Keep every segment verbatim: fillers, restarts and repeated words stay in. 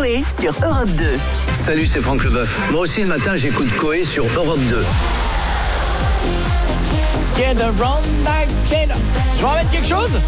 Coé sur Europe deux. Salut, c'est Franck Leboeuf. Moi aussi, le matin, j'écoute Coé sur Europe deux. Get around my kid. Je vous ramène quelque chose?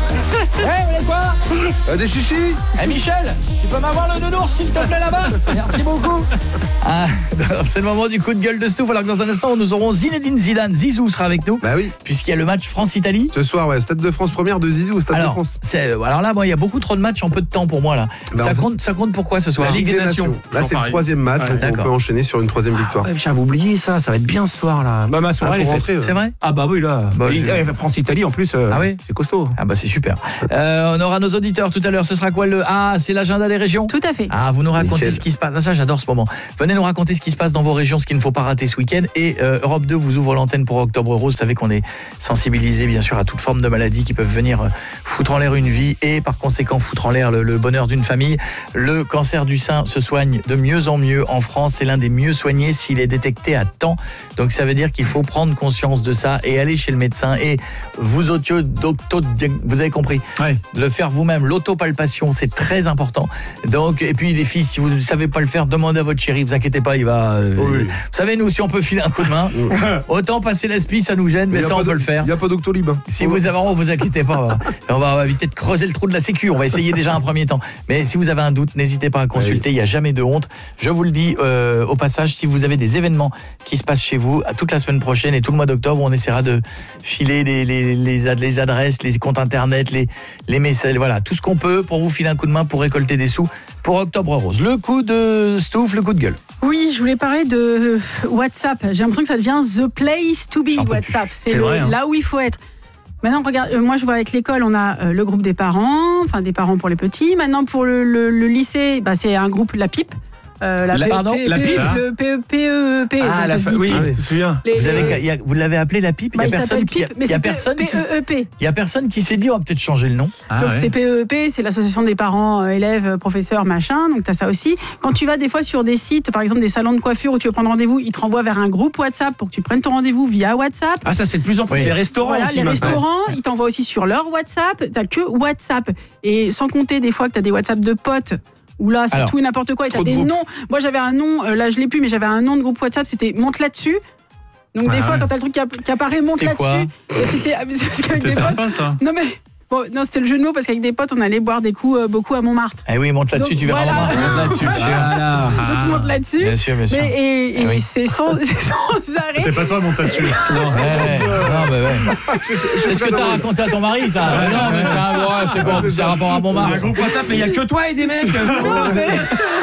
Eh, hey, vous voulez quoi? euh, Des chichis. Eh, hey, Michel, tu peux m'avoir le nounours s'il te plaît là-bas? Merci beaucoup. Ah, c'est le moment du coup de gueule de Stouff. Alors que dans un instant, nous aurons Zinedine Zidane. Zizou sera avec nous. Bah oui. Puisqu'il y a le match France-Italie. Ce soir, ouais, Stade de France première de Zizou au Stade alors, de France. C'est, alors là, moi, il y a beaucoup trop de matchs en peu de temps pour moi là. Bah, ça, en fait, compte, ça compte pour quoi ce soir? La Ligue des, des Nations. Nations. Là, c'est pareil. Le troisième match. Ouais, on, on peut enchaîner sur une troisième victoire. Ah, ouais, j'avais oublié ça. Ça va être bien ce soir là. Bah, ma soirée, ah, elle est rentrer, faite. ouais. C'est vrai? Ah bah oui là. Bah, je... France-Italie en plus. Euh, ah oui, c'est costaud. Ah bah c'est super. Euh, on aura nos auditeurs tout à l'heure. Ce sera quoi le Ah, c'est l'agenda des régions. Tout à fait. Ah, vous nous racontez Nickel. ce qui se passe. Ah, ça, j'adore ce moment. Venez nous raconter ce qui se passe dans vos régions, ce qu'il ne faut pas rater ce week-end. Et euh, Europe deux vous ouvre l'antenne pour Octobre Rose. Vous savez qu'on est sensibilisé bien sûr à toute forme de maladies qui peuvent venir foutre en l'air une vie et par conséquent foutre en l'air le, le bonheur d'une famille. Le cancer du sein se soigne de mieux en mieux en France. C'est l'un des mieux soignés s'il est détecté à temps. Donc ça veut dire qu'il faut prendre conscience de ça et aller chez le médecin. Et vous autres, vous avez compris. Ouais. Le faire vous-même, l'autopalpation, c'est très important. Donc, et puis les filles, si vous ne savez pas le faire, demandez à votre chéri, vous inquiétez pas, il va... Euh, oui. Vous savez, nous, si on peut filer un coup de main, autant passer l'aspi, ça nous gêne, mais, mais ça, on peut le faire. Il n'y a pas Doctolib. Hein. Si vous avez un, vous inquiétez pas, on va, on va éviter de creuser le trou de la sécu, on va essayer déjà un premier temps. Mais si vous avez un doute, n'hésitez pas à consulter, il n'y a jamais de honte. Je vous le dis euh, au passage, si vous avez des événements qui se passent chez vous, toute la semaine prochaine et tout le mois d'octobre, on essaiera de filer les, les, les, les adresses, les comptes internet, les, les messages, voilà, tout ce qu'on peut pour vous filer un coup de main pour récolter des sous pour Octobre Rose. Le coup de Stouff, le coup de gueule. Oui, je voulais parler de WhatsApp. J'ai l'impression que ça devient the place to be, WhatsApp. C'est, C'est le, vrai, hein. là où il faut être. Maintenant, regarde, moi je vois avec l'école, on a euh, le groupe des parents, enfin des parents pour les petits. Maintenant, pour le, le, le lycée, bah, c'est un groupe, la PIP. Euh, la, La- P- pardon, P- la P- pipe, le P E P. Ah la fa... oui, Ah, oui. je me souviens. Les- Vous, les- avez, il y a- vous l'avez appelé la pipe, bah, il il y a personne s'appelle qui, PIP, mais il y a c'est personne qui, P E E P. il y a personne qui s'est dit on va peut-être changer le nom. Ah, Donc ouais. c'est P E E P, c'est l'association des parents, euh, élèves, euh, professeurs, machin. Donc t'as ça aussi. Quand tu vas des fois sur des sites, par exemple des salons de coiffure où tu veux prendre rendez-vous, ils te renvoient vers un groupe WhatsApp pour que tu prennes ton rendez-vous via WhatsApp. Ah ça c'est de plus en plus Oui. les restaurants Voilà, aussi les maintenant. restaurants, ils t'envoient aussi sur leur WhatsApp. T'as que WhatsApp. Et sans compter des fois que t'as des WhatsApp de potes. Où là, c'est Alors, tout et n'importe quoi. Et t'as trop de des groupes. noms. Moi, j'avais un nom, euh, là, je l'ai plus, mais j'avais un nom de groupe WhatsApp, c'était Monte là-dessus. Donc, Ah des fois, ouais. quand t'as le truc qui, app- qui apparaît, monte C'était quoi là-dessus. Et c'était ah, mais c'est parce qu'avec des potes. sympa ça. Non, mais. Bon, non, c'était le jeu de mots parce qu'avec des potes, on allait boire des coups euh, beaucoup à Montmartre. Eh oui, monte là-dessus, Donc, tu verras voilà. Romain. Monte là-dessus, sûr. Voilà. Donc, monte là-dessus. Bien sûr, bien sûr. Mais, et et Ah oui. c'est sans, c'est sans arrêt. C'était pas toi, mon là-dessus. Ouais, ouais. Non, mais ouais. C'est ce que t'as raconté à ton mari, ça. Ouais, non, mais c'est un ouais, c'est bon, c'est un rapport à C'est Montmartre. un groupe WhatsApp mais il y a que toi et des mecs. Non, mais-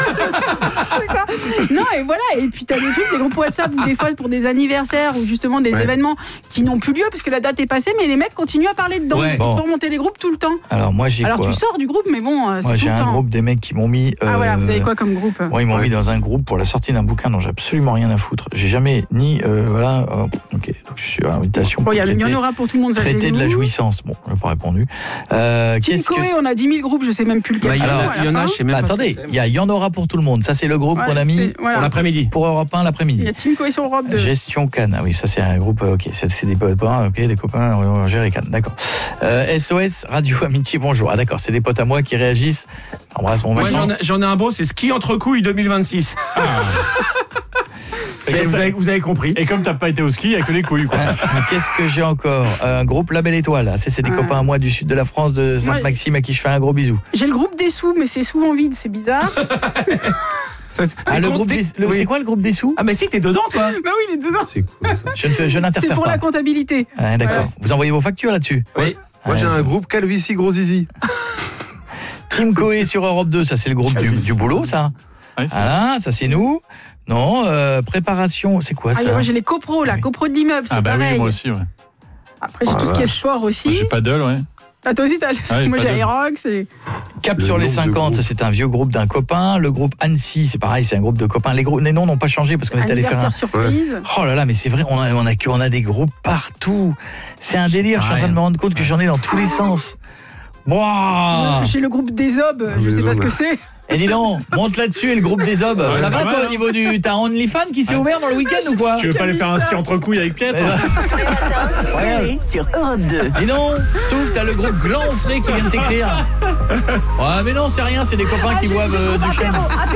D'accord. Non, et voilà, et puis t'as des trucs, des groupes WhatsApp ou des fois pour des anniversaires ou justement des Ouais. événements qui n'ont plus lieu parce que la date est passée, mais les mecs continuent à parler dedans. Ouais. Ils Bon. font remonter les groupes tout le temps. Alors, moi, j'ai Alors quoi tu sors du groupe, mais bon, euh, c'est Moi, tout j'ai le un temps. groupe des mecs qui m'ont mis. Ah voilà, vous euh, avez quoi comme groupe? Moi, ils m'ont Ouais. mis dans un groupe pour la sortie d'un bouquin dont j'ai absolument rien à foutre. J'ai jamais ni euh, voilà. euh, ok, donc je suis à l'invitation. Bon, il y, a- il y en traiter, aura pour tout le monde. ça, traiter de la savez-vous. jouissance. Bon, je n'ai pas répondu. Euh, Team qu'est-ce que Coé, on a dix mille groupes, je sais même plus lequel. Bah, il y en c'est, a, à la il y en a, fin. je sais même Bah, pas. attendez, il y, a- il y en aura pour tout le monde. Ça, c'est le groupe Ouais, qu'on a mis c'est- voilà. Pour l'après-midi. pour Europe un Il l'après-midi. y a Team Coé sur Europe deux. Gestion Cannes, ah oui, ça c'est un groupe, euh, ok, c'est, c'est des copains, ok, des copains, on gère les Cannes, d'accord. Euh, S O S Radio Amitié, bonjour, ah d'accord, c'est des potes à moi qui réagissent. Embrasse mon Moi Vincent. j'en ai, j'en ai un beau, c'est ski entre couilles deux mille vingt-six. C'est- vous, avez, vous avez compris. Et comme t'as pas été au ski, il y a que les couilles, quoi. Qu'est-ce que j'ai encore? Un groupe La Belle Étoile, c'est, c'est des Ouais. copains à moi du sud de la France, de Sainte-Maxime, à qui je fais un gros bisou. J'ai le groupe des sous, mais c'est souvent vide, c'est bizarre. Ça, c'est- Ah, t'es le con- groupe t'es- des, le- oui. c'est quoi le groupe des sous? Ah mais si, t'es dedans toi. Bah oui, il est dedans. C'est cool ça. Je, ne fais- je C'est n'interfère pour pas. la comptabilité. Ah, d'accord. Voilà. Vous envoyez vos factures là-dessus? Oui. Moi, j'ai Ouais. un groupe Calvitie Gros Zizi. Team Coé sur Europe deux, ça c'est le groupe du, du boulot, ça. Ouais, c'est- Voilà, ça c'est nous. Non, euh, préparation, c'est quoi Ah, ça? moi j'ai les copros là, Oui. copros de l'immeuble, c'est Ah bah pareil. oui, moi aussi, ouais. Après j'ai Ah, tout ce qui est vache. sport Moi, aussi. j'ai paddle, ouais. Ah, toi aussi t'as le... Ah oui, moi j'ai paddle. Aerox. Et... Cap Le sur les nombre de cinquante, ça groupes. c'est un vieux groupe d'un copain. Le groupe Annecy, c'est pareil, c'est un groupe de copains. Les, groupes, les noms n'ont pas changé parce qu'on est allé faire un... Anniversaire surprise. Oh là là, mais c'est vrai, on a, on a, on a des groupes partout. C'est un délire, je suis en train de me rendre compte que j'en ai dans tous les sens. Wow. Chez le groupe des Obs, je sais pas ce que c'est. Et dis donc, monte là-dessus et le groupe des Obs. Ça va toi au niveau du... T'as OnlyFans qui s'est ouvert dans le week-end ou quoi? Tu veux pas aller faire un ski entre couilles avec Pietre? Tous les matins, Relais sur Europe deux. Dis donc, Stouff, t'as le groupe Gland Frais qui vient de t'écrire. Ouais mais non, c'est rien, c'est des copains qui boivent euh, du chêne.